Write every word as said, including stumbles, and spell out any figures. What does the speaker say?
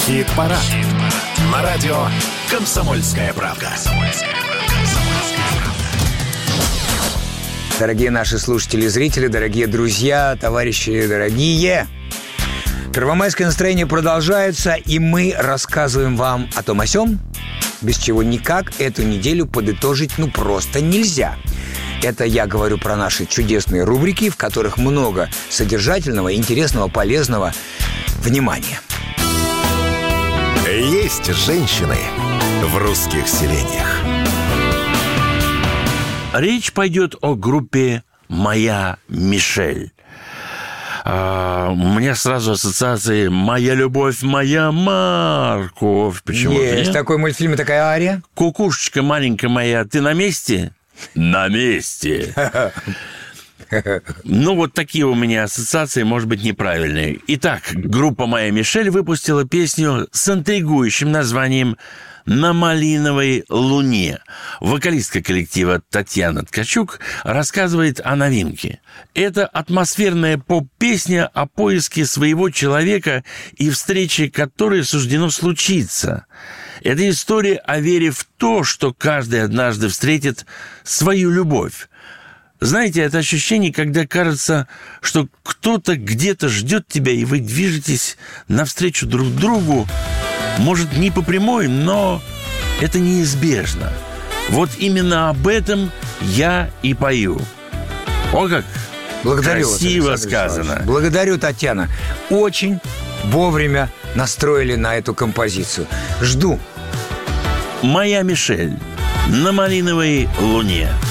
Хит-парад. Хит на радио «Комсомольская правда». Дорогие наши слушатели и зрители, дорогие друзья, товарищи дорогие, первомайское настроение продолжается, и мы рассказываем вам о том о сём, без чего никак эту неделю подытожить ну просто нельзя. Это я говорю про наши чудесные рубрики, в которых много содержательного, интересного, полезного. Внимание! Есть женщины в русских селениях. Речь пойдет о группе «Моя Мишель». А, у меня сразу ассоциации «Моя любовь, моя морковь». Почему-то. Есть такой мультфильм и такая ария. «Кукушечка маленькая моя, ты на месте?» На месте. Ну, вот такие у меня ассоциации, может быть, неправильные. Итак, группа «Моя Мишель» выпустила песню с интригующим названием «На малиновой луне». Вокалистка коллектива Татьяна Ткачук рассказывает о новинке. Это атмосферная поп-песня о поиске своего человека и встрече, которой суждено случиться. Это история о вере в то, что каждый однажды встретит свою любовь. Знаете, это ощущение, когда кажется, что кто-то где-то ждет тебя, и вы движетесь навстречу друг другу, может, не по прямой, но это неизбежно. Вот именно об этом я и пою. О, как Благодарю красиво вас, сказано. Благодарю, Татьяна. Очень вовремя настроили на эту композицию. Жду. «Моя Мишель» на малиновой луне.